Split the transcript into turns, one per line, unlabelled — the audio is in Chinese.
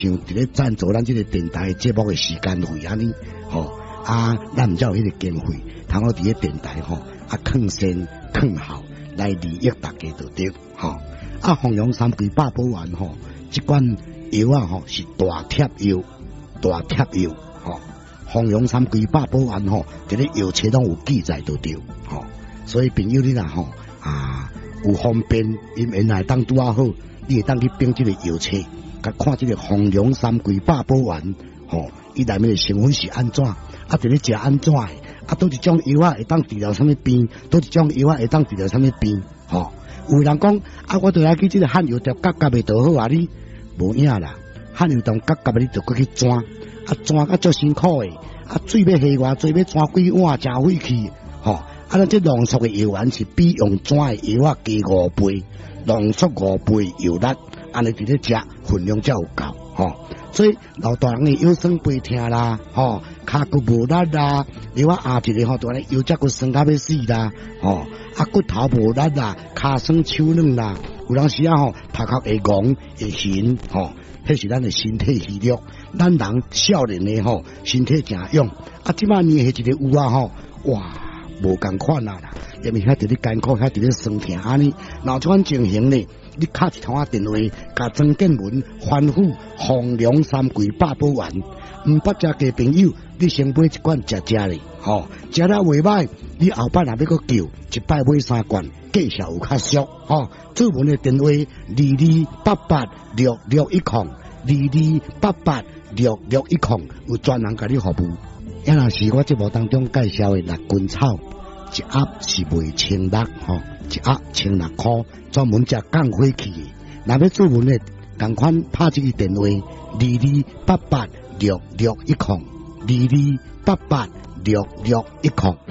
像伫咧赞助咱这个电台节目的时间费安尼，咱毋才有迄个经费，通好伫咧电台抗先抗后来利益大家就对，弘扬三规百宝丸即款药是大贴药，弘扬三规百宝丸伫咧药册拢有记载就对，所以朋友你若有方便，因原来当拄啊好，你会当去订这个药册，甲看这个弘扬三规百宝丸，伊内面的成分是安怎，伫咧食安怎的，倒一种药会当治疗什么病，倒一种药会当治疗什么病，有人讲我倒来去这个汉药店夹夹的就好你无影啦，汉药店夹夹的你就过去转，转甲足辛苦的，水要下偌济，要转几碗，真费气，咱这浓缩的药丸是比用转的药加5倍，浓缩5倍药力，安尼伫咧食分量才有够，所以老大人的腰酸背痛啦，骹骨无力啦，你我下一个就安尼腰脊骨酸到要死啦，骨头无力啦，骹酸手软啦，有当时头壳会戆会晕，迄是咱的身体虚弱。咱人少年的身体真勇，即摆年下一个有哇！无共款啦，因为遐伫咧艰苦，遐伫咧酸痛安尼。若这款情形呢，你敲一通电话，甲曾建文吩咐弘扬三规百宝丸，毋捌食嘅朋友，你先买一罐食咧，食了袂歹，你后摆若要搁叫，一摆买3罐，价钱有较俗，做文的电话22886610，22886610，有专人甲你服务。也若是我节目当中介绍的辣根草，一盒是卖1600，一盒1600块，专门食降火气的。若要做文的，同款拍这个电话22886610，22886610。